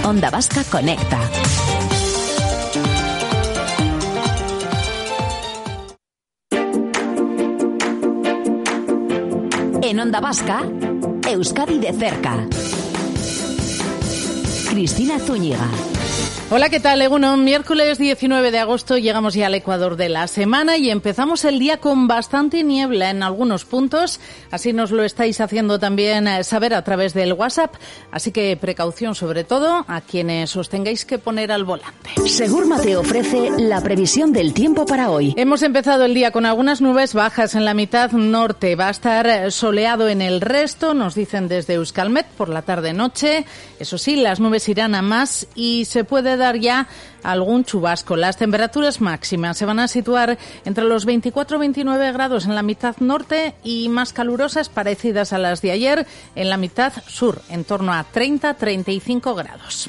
Onda Vasca conecta. En Onda Vasca, Euskadi de cerca. Cristina Zúñiga. Hola, ¿qué tal? Egunon, miércoles 19 de agosto llegamos ya al Ecuador de la semana y empezamos el día con bastante niebla en algunos puntos. Así nos lo estáis haciendo también saber a través del WhatsApp. Así que precaución sobre todo a quienes os tengáis que poner al volante. Segurma te ofrece la previsión del tiempo para hoy. Hemos empezado el día con algunas nubes bajas en la mitad norte. Va a estar soleado en el resto, nos dicen desde Euskalmet por la tarde-noche. Eso sí, las nubes irán a más y se puede dar ya algún chubasco. Las temperaturas máximas se van a situar entre los 24 y 29 grados en la mitad norte y más calurosas parecidas a las de ayer en la mitad sur, en torno a 30-35 grados.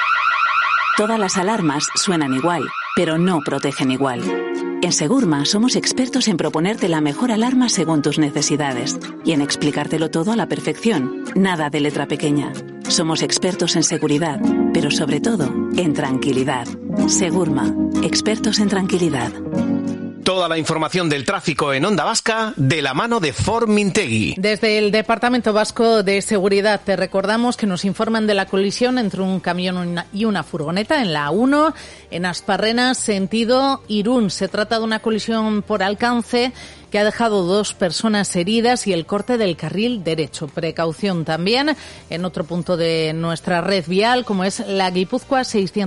Todas las alarmas suenan igual, pero no protegen igual. En Segurma somos expertos en proponerte la mejor alarma según tus necesidades y en explicártelo todo a la perfección, nada de letra pequeña. Somos expertos en seguridad, pero sobre todo en tranquilidad. Segurma, expertos en tranquilidad. Toda la información del tráfico en Onda Vasca de la mano de Formintegui. Desde el Departamento Vasco de Seguridad te recordamos que nos informan de la colisión entre un camión y una furgoneta en la A1 en Asparrena, sentido Irún. Se trata de una colisión por alcance que ha dejado 2 personas heridas y el corte del carril derecho. Precaución también en otro punto de nuestra red vial, como es la Guipúzcoa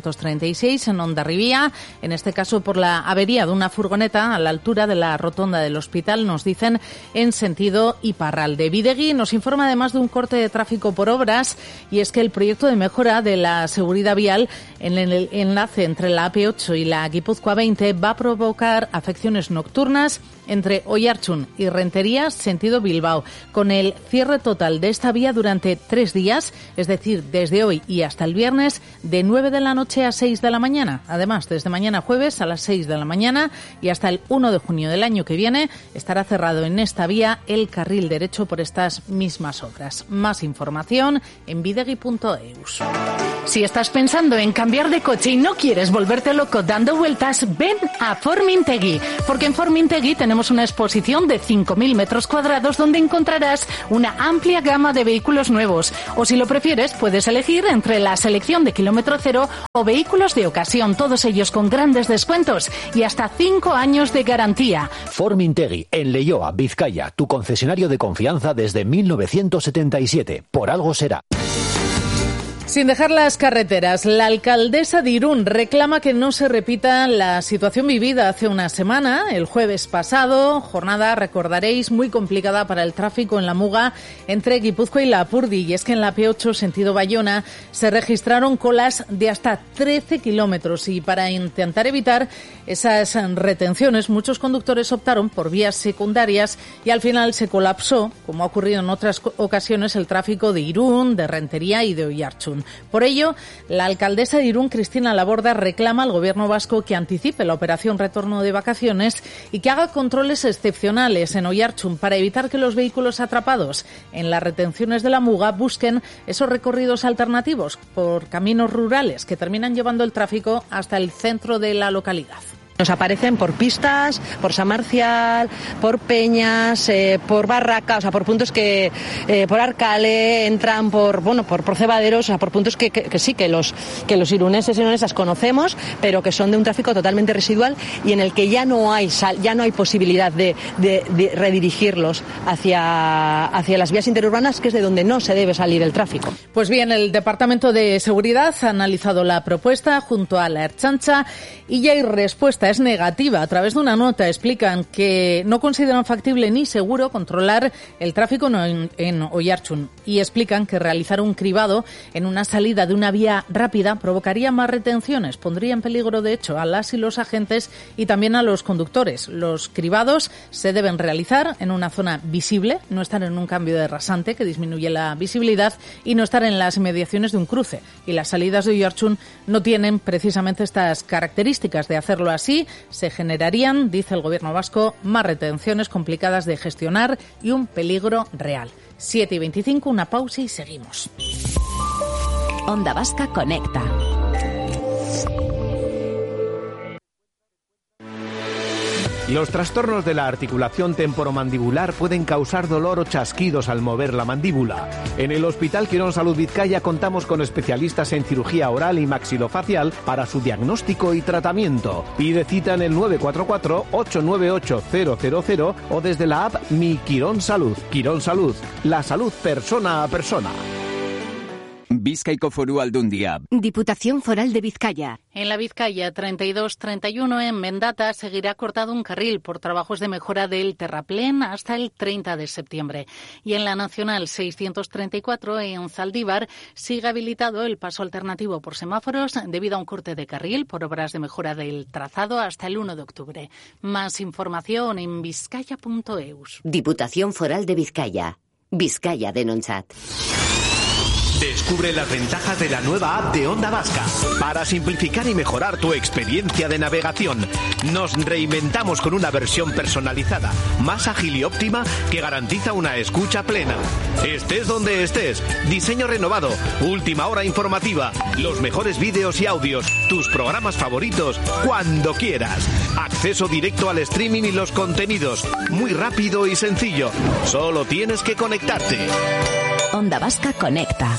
636 en Hondarribía, en este caso por la avería de una furgoneta a la altura de la rotonda del hospital, nos dicen en sentido Iparralde. Bidegui nos informa además de un corte de tráfico por obras, y es que el proyecto de mejora de la seguridad vial en el enlace entre la AP8 y la Guipúzcoa 20 va a provocar afecciones nocturnas entre Oiartzun y Rentería, sentido Bilbao, con el cierre total de esta vía durante 3 días, es decir, desde hoy y hasta el viernes, de 9 de la noche a 6 de la mañana. Además, desde mañana jueves a las 6 de la mañana y hasta el 1 de junio del año que viene estará cerrado en esta vía el carril derecho por estas mismas obras. Más información en bidegui.eus. Si estás pensando en cambiar de coche y no quieres volverte loco dando vueltas, ven a Formintegui, porque en Formintegui tenemos una exposición de 5.000 metros cuadrados donde encontrarás una amplia gama de vehículos nuevos. O si lo prefieres, puedes elegir entre la selección de kilómetro cero o vehículos de ocasión, todos ellos con grandes descuentos y hasta 5 años de garantía. Formintegui, en Leioa, Vizcaya, tu concesionario de confianza desde 1977. Por algo será. Sin dejar las carreteras, la alcaldesa de Irún reclama que no se repita la situación vivida hace una semana, el jueves pasado, jornada, recordaréis, muy complicada para el tráfico en la Muga entre Guipúzcoa y Lapurdi. Y es que en la P8, sentido Bayona, se registraron colas de hasta 13 kilómetros. Y para intentar evitar esas retenciones, muchos conductores optaron por vías secundarias y al final se colapsó, como ha ocurrido en otras ocasiones, el tráfico de Irún, de Rentería y de Oiartzun. Por ello, la alcaldesa de Irún, Cristina Laborda, reclama al gobierno vasco que anticipe la operación retorno de vacaciones y que haga controles excepcionales en Oiartzun para evitar que los vehículos atrapados en las retenciones de la Muga busquen esos recorridos alternativos por caminos rurales que terminan llevando el tráfico hasta el centro de la localidad. Nos aparecen por pistas, por San Marcial, por Peñas, por Barraca, o sea, por puntos que, por Arcale, entran por Cebaderos, o sea, por puntos que sí, que los iruneses y irunesas conocemos, pero que son de un tráfico totalmente residual y en el que ya no hay posibilidad de redirigirlos hacia las vías interurbanas, que es de donde no se debe salir el tráfico. Pues bien, el Departamento de Seguridad ha analizado la propuesta junto a la Ertzaintza y ya hay respuesta. Es negativa. A través de una nota explican que no consideran factible ni seguro controlar el tráfico en Oiartzun y explican que realizar un cribado en una salida de una vía rápida provocaría más retenciones, pondría en peligro de hecho a las y los agentes y también a los conductores. Los cribados se deben realizar en una zona visible, no estar en un cambio de rasante que disminuye la visibilidad y no estar en las inmediaciones de un cruce. Y las salidas de Oiartzun no tienen precisamente estas características. De hacerlo así, se generarían, dice el gobierno vasco, más retenciones complicadas de gestionar y un peligro real. 7:25, una pausa y seguimos. Onda Vasca conecta. Los trastornos de la articulación temporomandibular pueden causar dolor o chasquidos al mover la mandíbula. En el Hospital Quirón Salud Vizcaya contamos con especialistas en cirugía oral y maxilofacial para su diagnóstico y tratamiento. Pide cita en el 944-898-000 o desde la app Mi Quirón Salud. Quirón Salud, la salud persona a persona. Bizkaiko Foru Aldundia. Diputación Foral de Vizcaya. En la Vizcaya 32-31 en Mendata seguirá cortado un carril por trabajos de mejora del terraplén hasta el 30 de septiembre. Y en la Nacional 634 en Zaldívar sigue habilitado el paso alternativo por semáforos debido a un corte de carril por obras de mejora del trazado hasta el 1 de octubre. Más información en vizcaya.eus. Diputación Foral de Vizcaya. Vizcaya Denontzat. Descubre las ventajas de la nueva app de Onda Vasca. Para simplificar y mejorar tu experiencia de navegación, nos reinventamos con una versión personalizada, más ágil y óptima que garantiza una escucha plena. Estés donde estés, diseño renovado, última hora informativa, los mejores vídeos y audios, tus programas favoritos, cuando quieras. Acceso directo al streaming y los contenidos, muy rápido y sencillo. Solo tienes que conectarte. Onda Vasca conecta.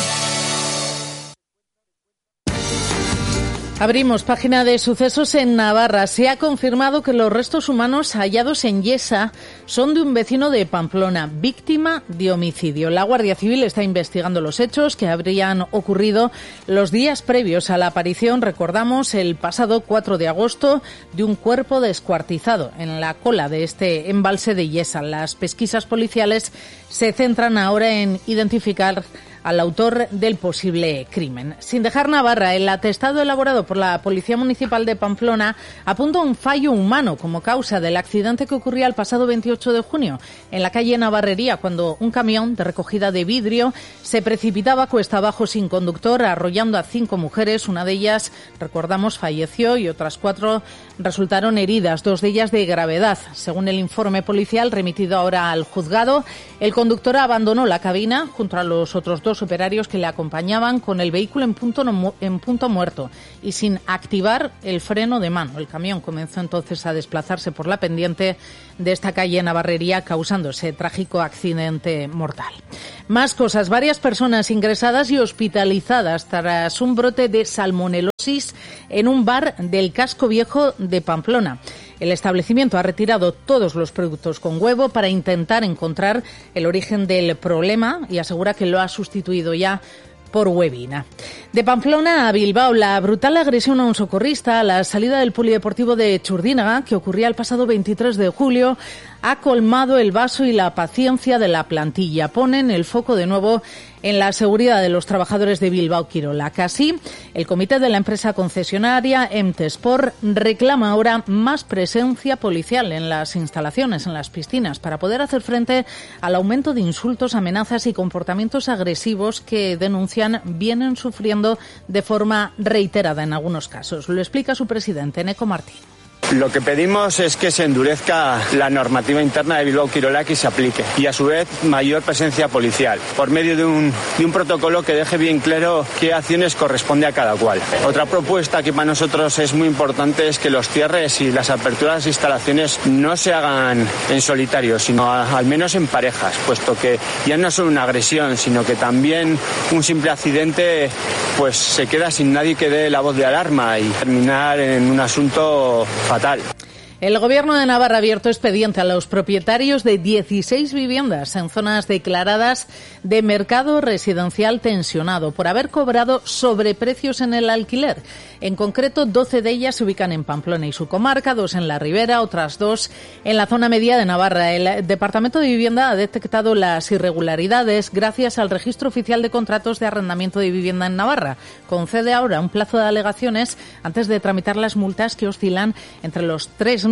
Abrimos página de sucesos en Navarra. Se ha confirmado que los restos humanos hallados en Yesa son de un vecino de Pamplona, víctima de homicidio. La Guardia Civil está investigando los hechos que habrían ocurrido los días previos a la aparición, recordamos, el pasado 4 de agosto, de un cuerpo descuartizado en la cola de este embalse de Yesa. Las pesquisas policiales se centran ahora en identificar al autor del posible crimen. Sin dejar Navarra, el atestado elaborado por la Policía Municipal de Pamplona apunta a un fallo humano como causa del accidente que ocurría el pasado 28 de junio en la calle Navarrería, cuando un camión de recogida de vidrio se precipitaba cuesta abajo sin conductor, arrollando a 5 mujeres. Una de ellas, recordamos, falleció y otras 4 resultaron heridas, 2 de ellas de gravedad. Según el informe policial remitido ahora al juzgado, el conductor abandonó la cabina junto a los otros 2 operarios que le acompañaban con el vehículo en punto muerto y sin activar el freno de mano. El camión comenzó entonces a desplazarse por la pendiente de esta calle Navarrería, causando ese trágico accidente mortal. Más cosas. Varias personas ingresadas y hospitalizadas tras un brote de salmonelosis en un bar del Casco Viejo de Pamplona. El establecimiento ha retirado todos los productos con huevo para intentar encontrar el origen del problema y asegura que lo ha sustituido ya por huevina. De Pamplona a Bilbao, la brutal agresión a un socorrista a la salida del polideportivo de Churdínaga, que ocurría el pasado 23 de julio, ha colmado el vaso y la paciencia de la plantilla. Ponen el foco de nuevo en la seguridad de los trabajadores de Bilbao Quirola. Casi, el comité de la empresa concesionaria MTSport reclama ahora más presencia policial en las instalaciones, en las piscinas, para poder hacer frente al aumento de insultos, amenazas y comportamientos agresivos que denuncian vienen sufriendo de forma reiterada en algunos casos. Lo explica su presidente, Eneco Martín. Lo que pedimos es que se endurezca la normativa interna de Bilbao Quirola y se aplique, y a su vez mayor presencia policial, por medio de un protocolo que deje bien claro qué acciones corresponde a cada cual. Otra propuesta que para nosotros es muy importante es que los cierres y las aperturas de instalaciones no se hagan en solitario, sino al menos en parejas, puesto que ya no es solo una agresión, sino que también un simple accidente pues se queda sin nadie que dé la voz de alarma y terminar en un asunto fatal. El Gobierno de Navarra ha abierto expediente a los propietarios de 16 viviendas en zonas declaradas de mercado residencial tensionado por haber cobrado sobreprecios en el alquiler. En concreto, 12 de ellas se ubican en Pamplona y su comarca, 2 en la Ribera, otras 2 en la zona media de Navarra. El Departamento de Vivienda ha detectado las irregularidades gracias al Registro Oficial de Contratos de Arrendamiento de Vivienda en Navarra. Concede ahora un plazo de alegaciones antes de tramitar las multas que oscilan entre los 3.000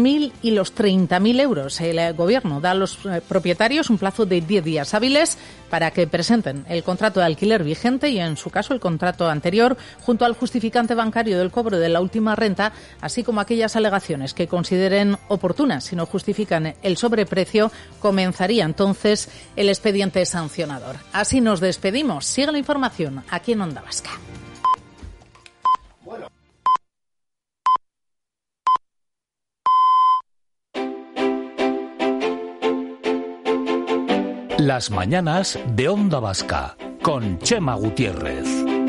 1.000 y los 30.000 euros. El Gobierno da a los propietarios un plazo de 10 días hábiles para que presenten el contrato de alquiler vigente y, en su caso, el contrato anterior, junto al justificante bancario del cobro de la última renta, así como aquellas alegaciones que consideren oportunas. Si no justifican el sobreprecio, comenzaría entonces el expediente sancionador. Así nos despedimos. Sigue la información aquí en Onda Vasca. Las mañanas de Onda Vasca, con Chema Gutiérrez.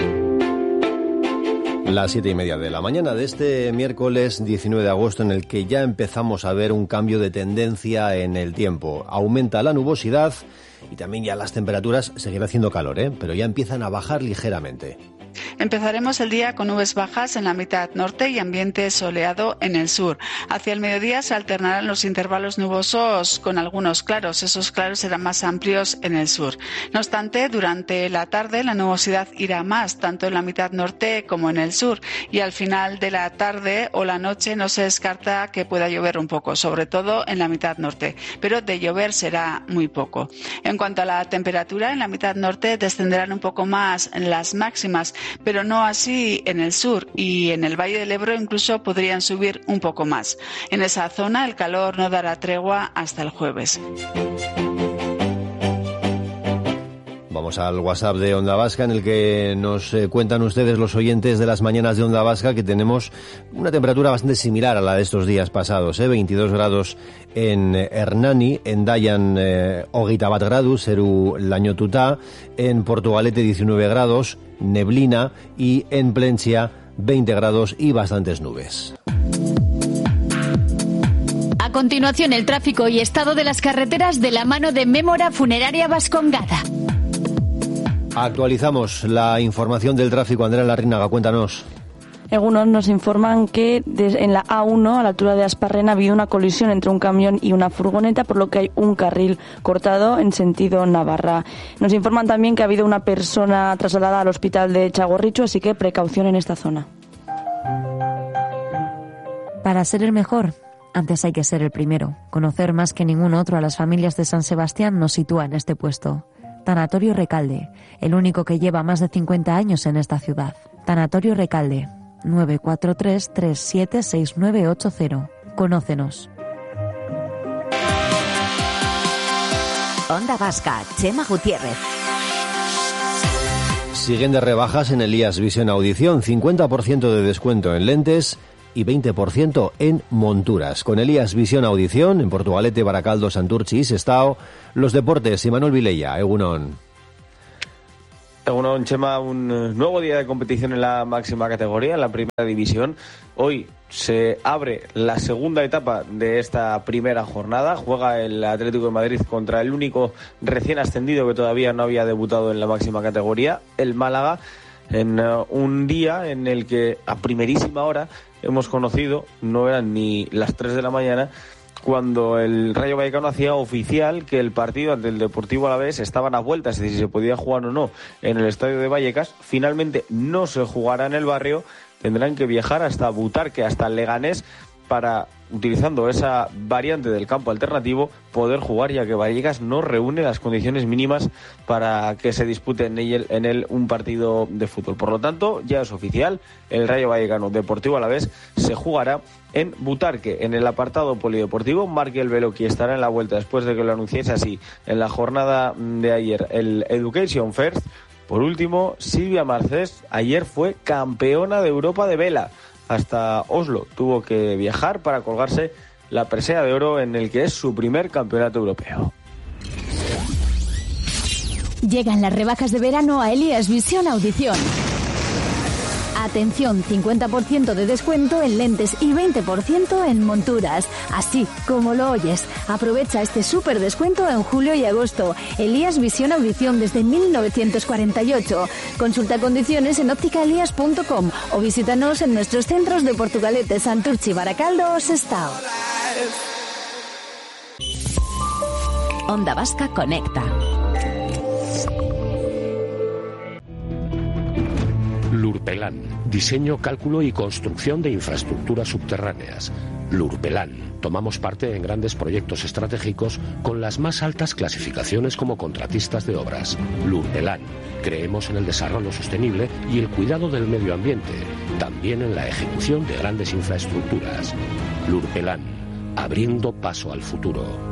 Las 7:30 de la mañana de este miércoles 19 de agosto, en el que ya empezamos a ver un cambio de tendencia en el tiempo. Aumenta la nubosidad y también ya las temperaturas. Seguirá haciendo calor, pero ya empiezan a bajar ligeramente. Empezaremos el día con nubes bajas en la mitad norte y ambiente soleado en el sur. Hacia el mediodía se alternarán los intervalos nubosos con algunos claros. Esos claros serán más amplios en el sur. No obstante, durante la tarde la nubosidad irá más, tanto en la mitad norte como en el sur. Y al final de la tarde o la noche no se descarta que pueda llover un poco, sobre todo en la mitad norte. Pero de llover será muy poco. En cuanto a la temperatura, en la mitad norte descenderán un poco más las máximas, pero no así en el sur, y en el Valle del Ebro incluso podrían subir un poco más. En esa zona el calor no dará tregua hasta el jueves. Vamos al WhatsApp de Onda Vasca, en el que nos cuentan ustedes, los oyentes de las mañanas de Onda Vasca, que tenemos una temperatura bastante similar a la de estos días pasados. 22 grados en Hernani, en Dayan hogeita bat gradu, zeru lainotuta, en Portugalete 19 grados, neblina, y en Plentzia 20 grados y bastantes nubes. A continuación, el tráfico y estado de las carreteras de la mano de Mémora Funeraria Vascongada. Actualizamos la información del tráfico. Andrea Larrinaga, cuéntanos. Algunos nos informan que en la A1, a la altura de Asparrena, ha habido una colisión entre un camión y una furgoneta, por lo que hay un carril cortado en sentido Navarra. Nos informan también que ha habido una persona trasladada al hospital de Txagorritxu, así que precaución en esta zona. Para ser el mejor, antes hay que ser el primero. Conocer más que ningún otro a las familias de San Sebastián nos sitúa en este puesto. Tanatorio Recalde, el único que lleva más de 50 años en esta ciudad. Tanatorio Recalde, 943-376980. Conócenos. Onda Vasca, Chema Gutiérrez. Siguen de rebajas en Elías Visión Audición, 50% de descuento en lentes y 20% en monturas. Con Elías Visión Audición, en Portugalete, Baracaldo, Santurtzi y Sestao, los deportes. Imanol Vilella, Egunon. Egunon, Chema, un nuevo día de competición en la máxima categoría, en la primera división. Hoy se abre la segunda etapa de esta primera jornada. Juega el Atlético de Madrid contra el único recién ascendido que todavía no había debutado en la máxima categoría, el Málaga, en un día en el que a primerísima hora hemos conocido, no eran ni las 3 de la mañana, cuando el Rayo Vallecano hacía oficial que el partido ante el Deportivo Alavés estaban a vueltas, es decir, si se podía jugar o no en el estadio de Vallecas. Finalmente no se jugará en el barrio, tendrán que viajar hasta Butarque, hasta Leganés, para, utilizando esa variante del campo alternativo, poder jugar, ya que Vallecas no reúne las condiciones mínimas para que se dispute en él un partido de fútbol. Por lo tanto, ya es oficial, el Rayo Vallecano Deportivo Alavés se jugará en Butarque, en el apartado polideportivo. Markel Beloki estará en la vuelta después de que lo anunciase así en la jornada de ayer el Education First. Por último, Silvia Marcés ayer fue campeona de Europa de vela. Hasta Oslo tuvo que viajar para colgarse la presea de oro en el que es su primer campeonato europeo. Llegan las rebajas de verano a Elías Visión Audición. Atención, 50% de descuento en lentes y 20% en monturas. Así como lo oyes. Aprovecha este súper descuento en julio y agosto. Elías Visión Audición desde 1948. Consulta condiciones en ópticaelías.com o visítanos en nuestros centros de Portugalete, Santurtzi, Baracaldo o Sestao. Onda Vasca conecta. Lurpelan, diseño, cálculo y construcción de infraestructuras subterráneas. Lurpelan, tomamos parte en grandes proyectos estratégicos con las más altas clasificaciones como contratistas de obras. Lurpelan, creemos en el desarrollo sostenible y el cuidado del medio ambiente, también en la ejecución de grandes infraestructuras. Lurpelan, abriendo paso al futuro.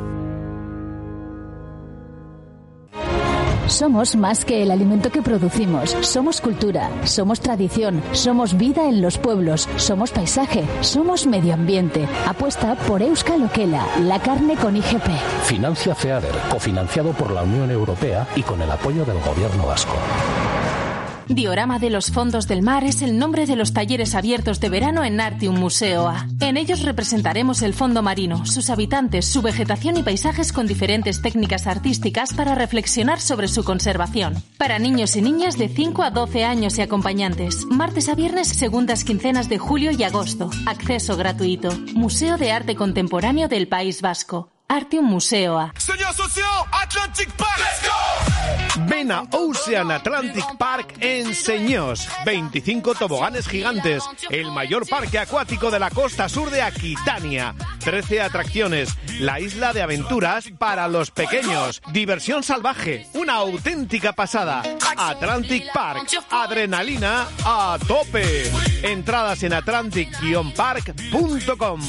Somos más que el alimento que producimos. Somos cultura, somos tradición, somos vida en los pueblos, somos paisaje, somos medio ambiente. Apuesta por Euskal Okela, la carne con IGP. Financia FEADER, cofinanciado por la Unión Europea y con el apoyo del Gobierno vasco. Diorama de los fondos del mar es el nombre de los talleres abiertos de verano en Artium Museoa. En ellos representaremos el fondo marino, sus habitantes, su vegetación y paisajes con diferentes técnicas artísticas para reflexionar sobre su conservación. Para niños y niñas de 5 a 12 años y acompañantes. Martes a viernes, segundas quincenas de julio y agosto. Acceso gratuito. Museo de Arte Contemporáneo del País Vasco. Artium Museoa. Señor socio, Atlantic Park. Let's go. Ven a Ocean Atlantic Park en Señós. 25 toboganes gigantes. El mayor parque acuático de la costa sur de Aquitania. 13 atracciones. La isla de aventuras para los pequeños. Diversión salvaje. Una auténtica pasada. Atlantic Park. Adrenalina a tope. Entradas en atlantic-park.com.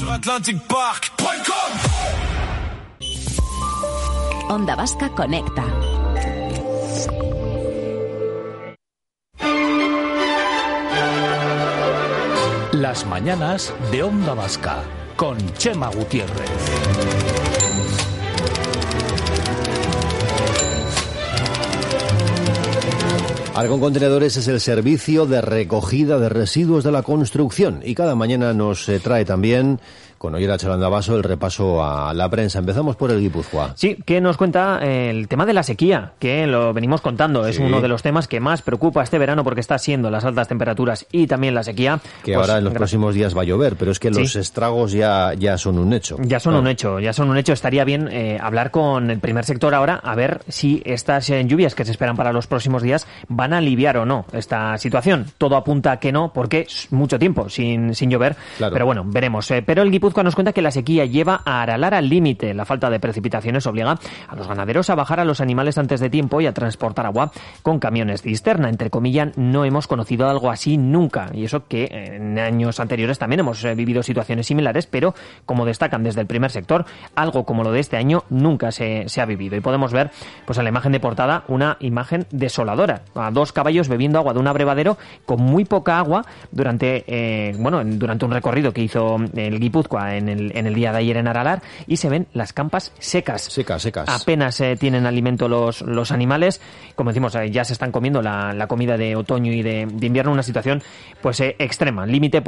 Onda Vasca Conecta. Las mañanas de Onda Vasca con Chema Gutiérrez. Arcon Contenedores es el servicio de recogida de residuos de la construcción y cada mañana nos trae también, con Ollera Chalandabaso, el repaso a la prensa. Empezamos por el Guipúzcoa. Sí, que nos cuenta el tema de la sequía, que lo venimos contando. Es uno de los temas que más preocupa este verano porque está siendo las altas temperaturas y también la sequía. Que pues, ahora en los próximos días va a llover, pero es que los estragos ya son un hecho. Ya son un hecho. Estaría bien hablar con el primer sector ahora a ver si estas lluvias que se esperan para los próximos días van a aliviar o no esta situación. Todo apunta a que no, porque es mucho tiempo sin llover. Claro. Pero bueno, veremos. Pero el Guipúzcoa nos cuenta que la sequía lleva a Aralar al límite. La falta de precipitaciones obliga a los ganaderos a bajar a los animales antes de tiempo y a transportar agua con camiones cisterna. Entre comillas, no hemos conocido algo así nunca. Y eso que en años anteriores también hemos vivido situaciones similares, pero como destacan desde el primer sector, algo como lo de este año nunca se ha vivido. Y podemos ver pues en la imagen de portada una imagen desoladora. A 2 caballos bebiendo agua de un abrevadero con muy poca agua durante un recorrido que hizo el Guipúzcoa en el día de ayer en Aralar, y se ven las campas secas. Apenas tienen alimento los animales. Como decimos, ya se están comiendo la comida de otoño y de invierno, una situación pues extrema, límite